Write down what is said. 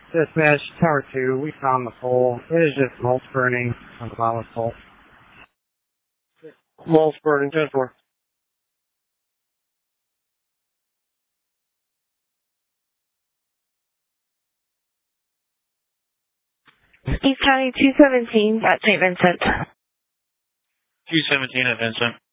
Dispatch, Tower 2, we found the pole. It is just mulch burning on the bottom of the pole. Mulch burning, 10-4. East County 217 at St. Vincent. 217 at Vincent.